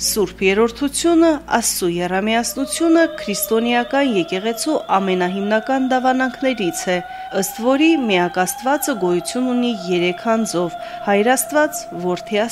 Սուրբ Երրորդությունը, Աստծո եռամիասնությունը քրիստոնեական եկեղեցու ամենահիմնական դավանանքներից է, ըստ որի միակ Աստվածը գոյություն ունի 3 անձով՝ Հայր Աստված, Որդի